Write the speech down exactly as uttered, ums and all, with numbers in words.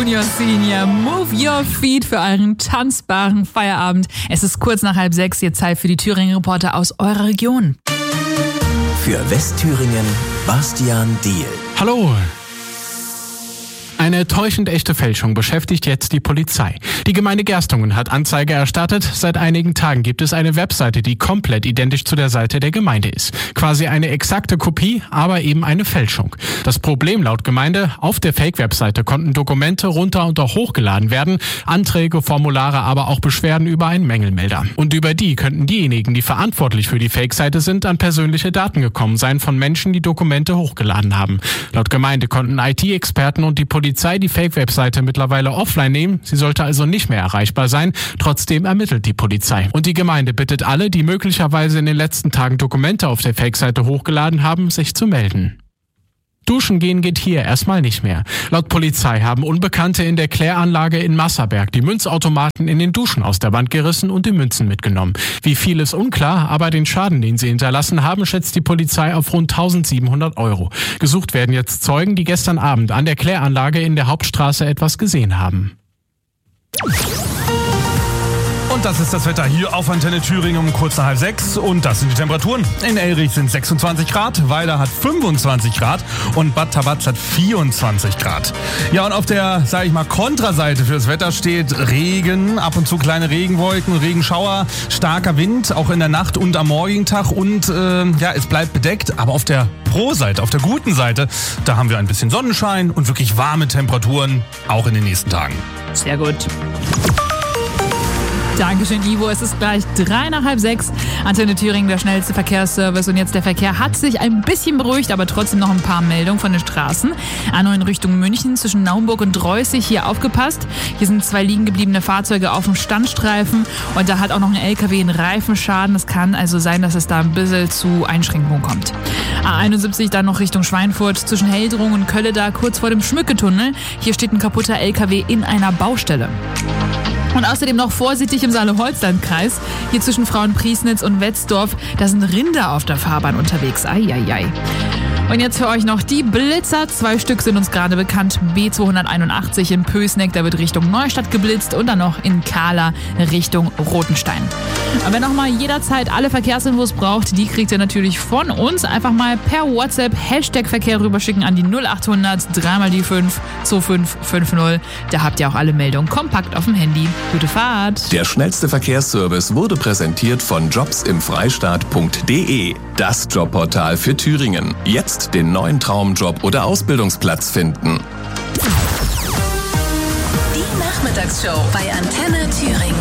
Junior Senior. Move your feet für euren tanzbaren Feierabend. Es ist kurz nach halb sechs, jetzt Zeit für die Thüringen-Reporter aus eurer Region. Für Westthüringen, Bastian Diehl. Hallo. Eine täuschend echte Fälschung beschäftigt jetzt die Polizei. Die Gemeinde Gerstungen hat Anzeige erstattet. Seit einigen Tagen gibt es eine Webseite, die komplett identisch zu der Seite der Gemeinde ist. Quasi eine exakte Kopie, aber eben eine Fälschung. Das Problem laut Gemeinde: Auf der Fake-Webseite konnten Dokumente runter- und auch hochgeladen werden, Anträge, Formulare, aber auch Beschwerden über einen Mängelmelder. Und über die könnten diejenigen, die verantwortlich für die Fake-Seite sind, an persönliche Daten gekommen sein von Menschen, die Dokumente hochgeladen haben. Laut Gemeinde konnten I T-Experten und die Polizei die Fake-Webseite mittlerweile offline nehmen. Sie sollte also nicht mehr erreichbar sein. Trotzdem ermittelt die Polizei. Und die Gemeinde bittet alle, die möglicherweise in den letzten Tagen Dokumente auf der Fake-Seite hochgeladen haben, sich zu melden. Duschen gehen geht hier erstmal nicht mehr. Laut Polizei haben Unbekannte in der Kläranlage in Masserberg die Münzautomaten in den Duschen aus der Wand gerissen und die Münzen mitgenommen. Wie viel ist unklar, aber den Schaden, den sie hinterlassen haben, schätzt die Polizei auf rund eintausendsiebenhundert Euro. Gesucht werden jetzt Zeugen, die gestern Abend an der Kläranlage in der Hauptstraße etwas gesehen haben. Und das ist das Wetter hier auf Antenne Thüringen um kurz nach halb sechs. Und das sind die Temperaturen. In Elrich sind sechsundzwanzig Grad, Weiler hat fünfundzwanzig Grad und Bad Tabatz hat vierundzwanzig Grad. Ja, und auf der, sage ich mal, Kontraseite fürs Wetter steht Regen, ab und zu kleine Regenwolken, Regenschauer, starker Wind, auch in der Nacht und am morgigen Tag. Und äh, ja, es bleibt bedeckt, aber auf der Pro-Seite, auf der guten Seite, da haben wir ein bisschen Sonnenschein und wirklich warme Temperaturen, auch in den nächsten Tagen. Sehr gut. Dankeschön, Ivo. Es ist gleich drei nach halb sechs. Antenne Thüringen, der schnellste Verkehrsservice. Und jetzt der Verkehr hat sich ein bisschen beruhigt, aber trotzdem noch ein paar Meldungen von den Straßen. A neun Richtung München zwischen Naumburg und Dreußig. Hier aufgepasst. Hier sind zwei liegen gebliebene Fahrzeuge auf dem Standstreifen. Und da hat auch noch ein L K W einen Reifenschaden. Es kann also sein, dass es da ein bisschen zu Einschränkungen kommt. A einundsiebzig dann noch Richtung Schweinfurt zwischen Heldrung und Kölle, da kurz vor dem Schmücketunnel. Hier steht ein kaputter L K W in einer Baustelle. Und außerdem noch vorsichtig im Saale-Holzland-Kreis. Hier zwischen Frauenpriesnitz und Wetzdorf, da sind Rinder auf der Fahrbahn unterwegs. Eieiei. Und jetzt für euch noch die Blitzer. Zwei Stück sind uns gerade bekannt. B zweihunderteinundachtzig in Pößneck, da wird Richtung Neustadt geblitzt. Und dann noch in Kahla Richtung Rotenstein. Aber wenn noch mal jederzeit alle Verkehrsinfos braucht, die kriegt ihr natürlich von uns. Einfach mal per WhatsApp Hashtag Verkehr rüberschicken an die null achthundert drei mal die fünf zwei fünf fünf null. Da habt ihr auch alle Meldungen kompakt auf dem Handy. Gute Fahrt. Der schnellste Verkehrsservice wurde präsentiert von jobs im freistaat punkt de. Das Jobportal für Thüringen. Jetzt den neuen Traumjob oder Ausbildungsplatz finden. Die Nachmittagsshow bei Antenne Thüringen.